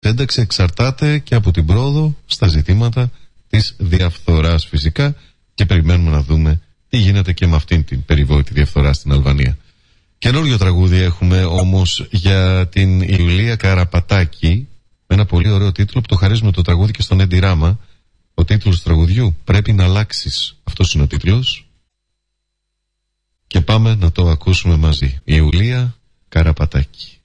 ένταξη εξαρτάται και από την πρόοδο στα ζητήματα της διαφθοράς φυσικά, και περιμένουμε να δούμε τι γίνεται και με αυτήν την περιβόητη διαφθορά στην Αλβανία. Καινούριο τραγούδι έχουμε όμως για την Ιουλία Καραπατάκη, με ένα πολύ ωραίο τίτλο που το χαρίζουμε το τραγούδι και στον Έντι Ράμα. Ο τίτλος του τραγουδιού, «Πρέπει να αλλάξεις». Αυτός είναι ο τίτλος. Και πάμε να το ακούσουμε μαζί. Ιουλία Καραπατάκη.